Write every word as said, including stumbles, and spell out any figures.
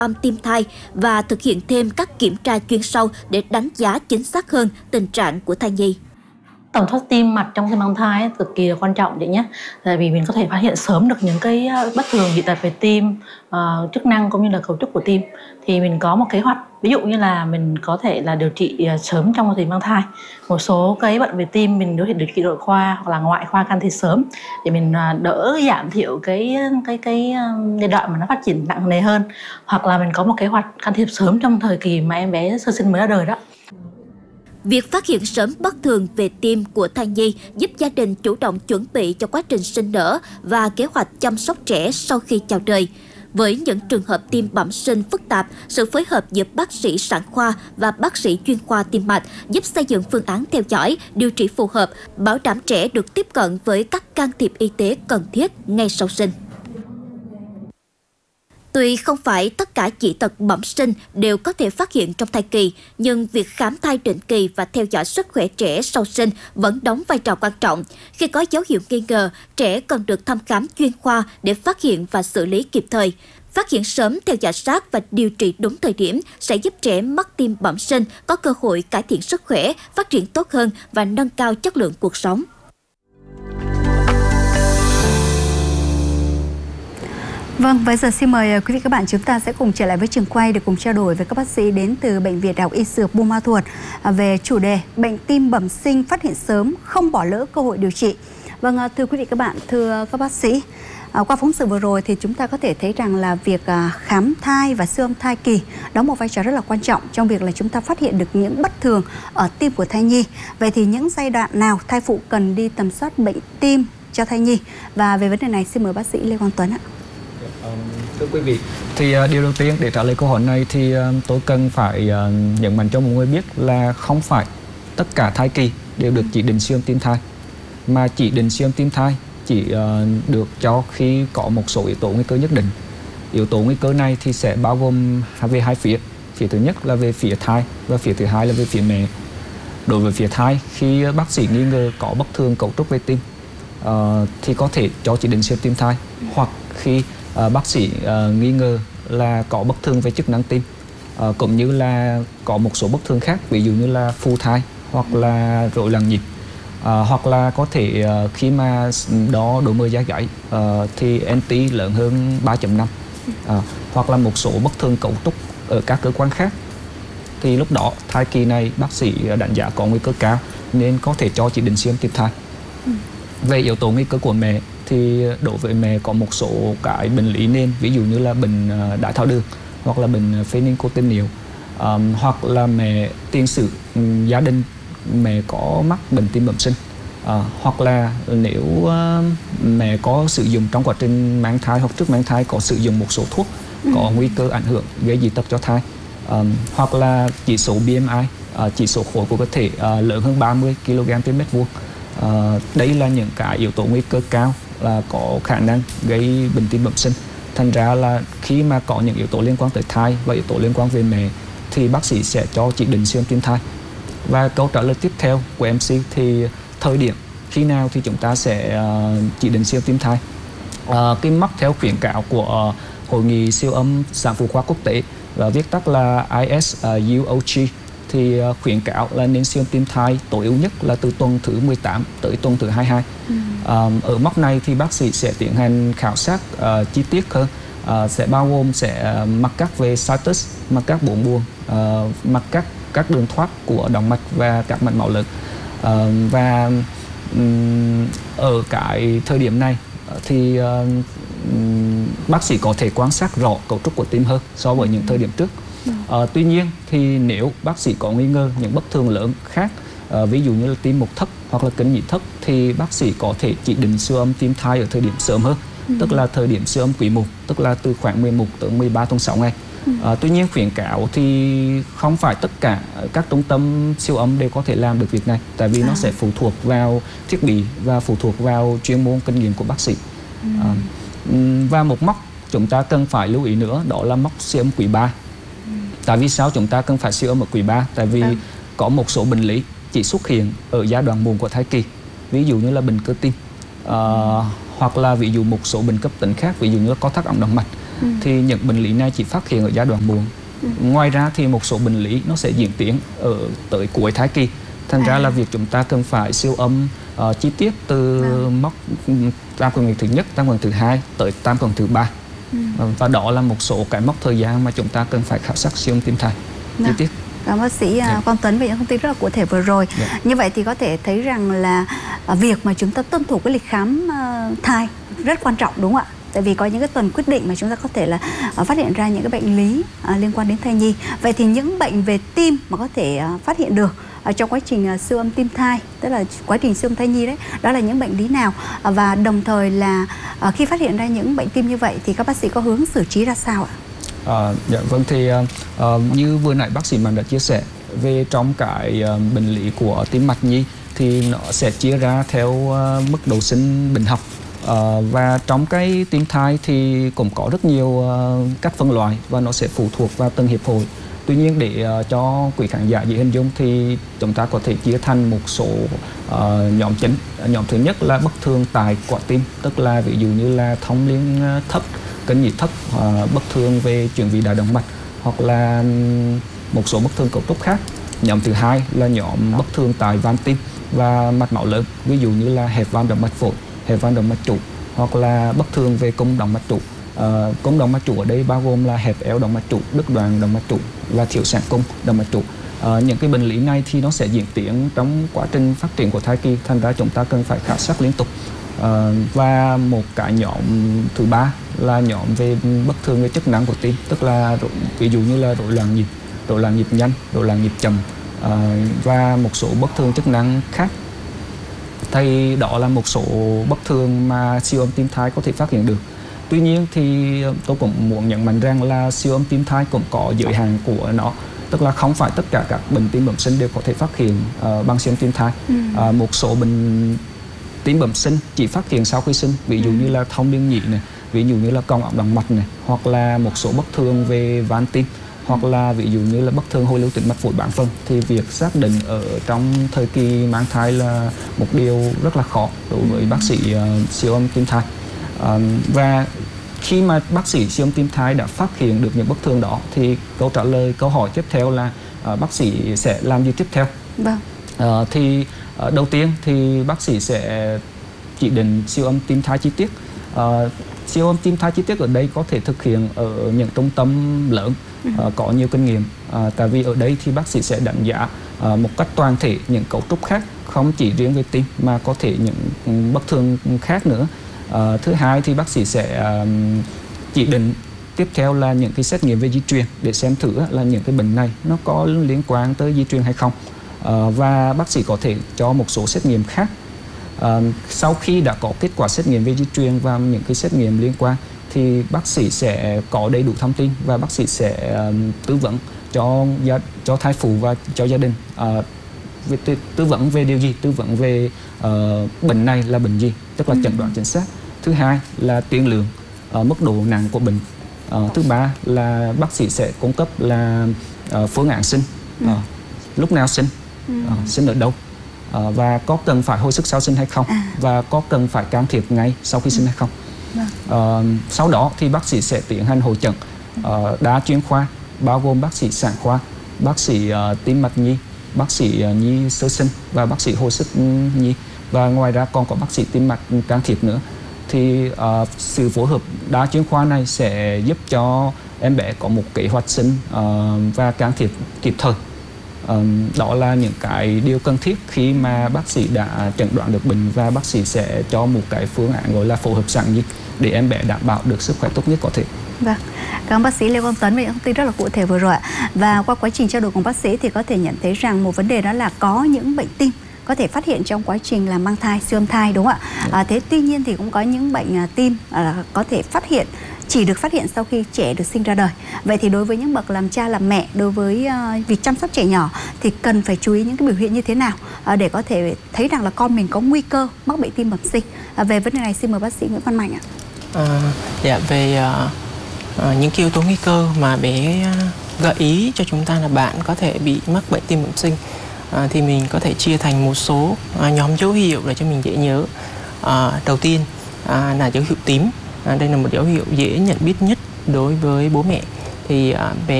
âm tim thai và thực hiện thêm các kiểm tra chuyên sâu để đánh giá chính xác hơn tình trạng của thai nhi. Tầm soát tim mạch trong khi mang thai cực kỳ là quan trọng chị nhé, tại vì mình có thể phát hiện sớm được những cái bất thường dị tật về tim, uh, chức năng cũng như là cấu trúc của tim. Thì mình có một kế hoạch, ví dụ như là mình có thể là điều trị sớm trong quá trình mang thai. Một số cái bệnh về tim mình có thể điều trị nội khoa hoặc là ngoại khoa can thiệp sớm để mình đỡ giảm thiểu cái cái cái giai đoạn mà nó phát triển nặng nề hơn, hoặc là mình có một kế hoạch can thiệp sớm trong thời kỳ mà em bé sơ sinh mới ra đời đó. Việc phát hiện sớm bất thường về tim của thai nhi giúp gia đình chủ động chuẩn bị cho quá trình sinh nở và kế hoạch chăm sóc trẻ sau khi chào đời. Với những trường hợp tim bẩm sinh phức tạp, sự phối hợp giữa bác sĩ sản khoa và bác sĩ chuyên khoa tim mạch giúp xây dựng phương án theo dõi, điều trị phù hợp, bảo đảm trẻ được tiếp cận với các can thiệp y tế cần thiết ngay sau sinh. Tuy không phải tất cả dị tật bẩm sinh đều có thể phát hiện trong thai kỳ, nhưng việc khám thai định kỳ và theo dõi sức khỏe trẻ sau sinh vẫn đóng vai trò quan trọng. Khi có dấu hiệu nghi ngờ, trẻ cần được thăm khám chuyên khoa để phát hiện và xử lý kịp thời. Phát hiện sớm, theo dõi sát và điều trị đúng thời điểm sẽ giúp trẻ mắc tim bẩm sinh có cơ hội cải thiện sức khỏe, phát triển tốt hơn và nâng cao chất lượng cuộc sống. Vâng, bây giờ xin mời quý vị các bạn chúng ta sẽ cùng trở lại với trường quay để cùng trao đổi với các bác sĩ đến từ Bệnh viện Đại học Y Dược Buôn Ma Thuột về chủ đề bệnh tim bẩm sinh phát hiện sớm, không bỏ lỡ cơ hội điều trị. Vâng, thưa quý vị các bạn, thưa các bác sĩ, qua phóng sự vừa rồi thì chúng ta có thể thấy rằng là việc khám thai và siêu âm thai kỳ đóng một vai trò rất là quan trọng trong việc là chúng ta phát hiện được những bất thường ở tim của thai nhi. Vậy thì những giai đoạn nào thai phụ cần đi tầm soát bệnh tim cho thai nhi? Và về vấn đề này xin mời bác sĩ Lê Quang Tuấn ạ. Thưa quý vị, thì uh, điều đầu tiên để trả lời câu hỏi này thì uh, tôi cần phải uh, nhấn mạnh cho mọi người biết là không phải tất cả thai kỳ đều được chỉ định siêu âm tim thai, mà chỉ định siêu âm tim thai chỉ uh, được cho khi có một số yếu tố nguy cơ nhất định. Yếu tố nguy cơ này thì sẽ bao gồm về hai phía. Phía thứ nhất là về phía thai và phía thứ hai là về phía mẹ. Đối với phía thai, khi bác sĩ nghi ngờ có bất thường cấu trúc về tim uh, thì có thể cho chỉ định siêu âm tim thai, hoặc khi À, bác sĩ à, nghi ngờ là có bất thường về chức năng tim, à, cũng như là có một số bất thường khác, ví dụ như là phù thai hoặc là rối loạn nhịp, à, hoặc là có thể à, khi mà đo độ mỡ da gáy à, thì en tê lớn hơn ba chấm năm, à, hoặc là một số bất thường cấu trúc ở các cơ quan khác, thì lúc đó thai kỳ này bác sĩ đánh giá có nguy cơ cao nên có thể cho chỉ định siêu âm tim thai. Về yếu tố nguy cơ của mẹ thì đối với mẹ có một số cái bệnh lý nền, ví dụ như là bệnh đái tháo đường hoặc là bệnh phenylketonuria, um, hoặc là mẹ tiền sử um, gia đình mẹ có mắc bệnh tim bẩm sinh, uh, hoặc là nếu uh, mẹ có sử dụng trong quá trình mang thai hoặc trước mang thai có sử dụng một số thuốc có nguy cơ ảnh hưởng gây dị tật cho thai, um, hoặc là chỉ số bê em i, uh, chỉ số khối của cơ thể uh, lớn hơn ba mươi ki lô gam trên mét vuông. Uh, đây là những cái yếu tố nguy cơ cao là có khả năng gây bệnh tim bẩm sinh. Thành ra là khi mà có những yếu tố liên quan tới thai và yếu tố liên quan về mẹ thì bác sĩ sẽ cho chỉ định siêu âm tim thai. Và câu trả lời tiếp theo của em xê thì thời điểm khi nào thì chúng ta sẽ uh, chỉ định siêu âm tim thai. Uh, cái mốc theo khuyến cáo của uh, Hội nghị siêu âm sản phụ khoa quốc tế, và viết tắt là i ét u o giê, thì uh, khuyến cáo là nên siêu âm tim thai tối ưu nhất là từ tuần thứ mười tám tới tuần thứ hai mươi hai. Ừ. Uh, ở mốc này thì bác sĩ sẽ tiến hành khảo sát uh, chi tiết hơn, uh, sẽ bao gồm sẽ uh, mặc cắt về situs, mặc cắt bốn buồng, uh, mặc cắt các đường thoát của động mạch và các mạch máu lớn. Uh, và um, ở cái thời điểm này thì uh, um, bác sĩ có thể quan sát rõ cấu trúc của tim hơn so với những thời điểm trước. À, tuy nhiên thì nếu bác sĩ có nghi ngờ những bất thường lớn khác, à, ví dụ như là tim mục thấp hoặc là kính nhĩ thấp, thì bác sĩ có thể chỉ định siêu âm tim thai ở thời điểm sớm hơn, ừ. tức là thời điểm siêu âm quý một, tức là từ khoảng mười một tới mười ba tuần sáu ngày. Ừ. À, tuy nhiên khuyến cáo thì không phải tất cả các trung tâm siêu âm đều có thể làm được việc này, tại vì à. nó sẽ phụ thuộc vào thiết bị và phụ thuộc vào chuyên môn kinh nghiệm của bác sĩ. Ừ. À, và một mốc chúng ta cần phải lưu ý nữa đó là mốc siêu âm quý ba. Tại vì sao chúng ta cần phải siêu âm ở quý ba? Tại vì à. có một số bệnh lý chỉ xuất hiện ở giai đoạn muộn của thai kỳ, ví dụ như là bệnh cơ tim, uh, hoặc là ví dụ một số bệnh cấp tính khác, ví dụ như là co thắt ống động mạch. Ừ. thì những bệnh lý này chỉ phát hiện ở giai đoạn muộn. Ừ. Ngoài ra thì một số bệnh lý nó sẽ diễn tiến ở tới cuối thai kỳ. Thành À. ra là việc chúng ta cần phải siêu âm uh, chi tiết từ Vâng. mốc tam quan nguyệt thứ nhất, tam quan thứ hai tới tam quan thứ ba. Ừ. Và đó là một số cái mốc thời gian mà chúng ta cần phải khảo sát siêu âm tim thai chi Vâng. tiết. Cảm ơn bác sĩ Dạ. uh, Quang Tuấn về những thông tin rất là cụ thể vừa rồi. Dạ. Như vậy thì có thể thấy rằng là uh, việc mà chúng ta tuân thủ cái lịch khám uh, thai rất quan trọng, đúng không ạ? Tại vì có những cái tuần quyết định mà chúng ta có thể là uh, phát hiện ra những cái bệnh lý uh, liên quan đến thai nhi. Vậy thì những bệnh về tim mà có thể uh, phát hiện được ở trong quá trình uh, siêu âm tim thai, tức là quá trình siêu âm thai nhi đấy, đó là những bệnh lý nào? Uh, và đồng thời là uh, khi phát hiện ra những bệnh tim như vậy thì các bác sĩ có hướng xử trí ra sao ạ? À, dạ vâng, thì uh, như vừa nãy bác sĩ Mạnh đã chia sẻ về trong cái uh, bệnh lý của tim mạch nhi thì nó sẽ chia ra theo uh, mức độ sinh bệnh học. Uh, và trong cái tim thai thì cũng có rất nhiều uh, cách phân loại và nó sẽ phụ thuộc vào từng hiệp hội. Tuy nhiên để uh, cho quý khán giả dễ hình dung thì chúng ta có thể chia thành một số uh, nhóm chính. Nhóm thứ nhất là bất thường tại quả tim, tức là ví dụ như là thông liên uh, thấp, cân nhịp thấp, uh, bất thường về chuyển vị đại động mạch hoặc là một số bất thường cấu trúc khác. Nhóm thứ hai là nhóm bất thường tại van tim và mạch máu lớn, ví dụ như là hẹp van động mạch phổi, hẹp van động mạch trụ hoặc là bất thường về cung động mạch trụ. Uh, cung động mạch trụ ở đây bao gồm là hẹp eo động mạch trụ, đứt đoạn động mạch trụ và thiểu sản cung động mạch trụ. Uh, những cái bệnh lý này thì nó sẽ diễn tiến trong quá trình phát triển của thai kỳ, thành ra chúng ta cần phải khảo sát liên tục. Uh, và một cái nhóm thứ ba là nhóm về bất thường về chức năng của tim, tức là ví dụ như là rối loạn nhịp, rối loạn nhịp nhanh, rối loạn nhịp chậm uh, và một số bất thường chức năng khác. Thì đó là một số bất thường mà siêu âm tim thai có thể phát hiện được. Tuy nhiên thì tôi cũng muốn nhấn mạnh rằng là siêu âm tim thai cũng có giới hạn của nó, tức là không phải tất cả các bệnh tim bẩm sinh đều có thể phát hiện uh, bằng siêu âm tim thai. Ừ. Uh, một số bệnh tim bẩm sinh chỉ phát hiện sau khi sinh, ví dụ ừ. như là thông liên nhị này, ví dụ như là cong ống động mạch này, hoặc là một số bất thường về van tim, hoặc là ví dụ như là bất thường hồi lưu tĩnh mạch phổi bản phân, thì việc xác định ở trong thời kỳ mang thai là một điều rất là khó đối với bác sĩ uh, siêu âm tim thai. Uh, và khi mà bác sĩ siêu âm tim thai đã phát hiện được những bất thường đó thì câu trả lời câu hỏi tiếp theo là uh, bác sĩ sẽ làm gì tiếp theo? Vâng. Uh, thì uh, đầu tiên thì bác sĩ sẽ chỉ định siêu âm tim thai chi tiết. Uh, siêu âm tim thai chi tiết ở đây có thể thực hiện ở những trung tâm lớn uh, có nhiều kinh nghiệm. Uh, tại vì ở đây thì bác sĩ sẽ đánh giá uh, một cách toàn thể những cấu trúc khác, không chỉ riêng về tim mà có thể những bất thường khác nữa. Uh, thứ hai thì bác sĩ sẽ uh, chỉ định tiếp theo là những cái xét nghiệm về di truyền để xem thử là những cái bệnh này nó có liên quan tới di truyền hay không. Uh, và bác sĩ có thể cho một số xét nghiệm khác. Uh, sau khi đã có kết quả xét nghiệm về di truyền và những cái xét nghiệm liên quan thì bác sĩ sẽ có đầy đủ thông tin và bác sĩ sẽ uh, tư vấn cho gia, cho thai phụ và cho gia đình. Uh, về tư, tư vấn về điều gì? Tư vấn về uh, bệnh này là bệnh gì, tức là chẩn đoán chính xác. Thứ hai là tiên lượng, uh, mức độ nặng của bệnh. Uh, thứ ba là bác sĩ sẽ cung cấp là uh, phương án sinh, uh, lúc nào sinh, uh, sinh ở đâu, uh, và có cần phải hồi sức sau sinh hay không, à. và có cần phải can thiệp ngay sau khi sinh hay không. Uh, sau đó thì bác sĩ sẽ tiến hành hội chẩn uh, đa chuyên khoa, bao gồm bác sĩ sản khoa, bác sĩ uh, tim mạch nhi, bác sĩ uh, nhi sơ sinh và bác sĩ hồi sức nhi, và ngoài ra còn có bác sĩ tim mạch can thiệp nữa. Thì uh, sự phối hợp đa chuyên khoa này sẽ giúp cho em bé có một kế hoạch sinh uh, và can thiệp kịp thời. Uh, đó là những cái điều cần thiết khi mà bác sĩ đã chẩn đoán được bệnh, và bác sĩ sẽ cho một cái phương án gọi là phẫu thuật sản nhi để em bé đảm bảo được sức khỏe tốt nhất có thể. Vâng, cảm ơn bác sĩ Lê Quang Tuấn về những thông tin rất là cụ thể vừa rồi ạ. Và qua quá trình trao đổi cùng bác sĩ thì có thể nhận thấy rằng một vấn đề đó là có những bệnh tim có thể phát hiện trong quá trình là mang thai, siêu âm thai, đúng không ạ? À, thế tuy nhiên thì cũng có những bệnh à, tim à, có thể phát hiện chỉ được phát hiện sau khi trẻ được sinh ra đời. Vậy thì đối với những bậc làm cha làm mẹ, đối với uh, việc chăm sóc trẻ nhỏ thì cần phải chú ý những cái biểu hiện như thế nào uh, để có thể thấy rằng là con mình có nguy cơ mắc bệnh tim bẩm sinh. Uh, về vấn đề này xin mời bác sĩ Nguyễn Văn Mạnh ạ. À, dạ về uh, uh, những yếu tố nguy cơ mà bé uh, gợi ý cho chúng ta là bạn có thể bị mắc bệnh tim bẩm sinh, uh, thì mình có thể chia thành một số uh, nhóm dấu hiệu để cho mình dễ nhớ. Uh, đầu tiên uh, là dấu hiệu tím. À, đây là một dấu hiệu dễ nhận biết nhất đối với bố mẹ thì bé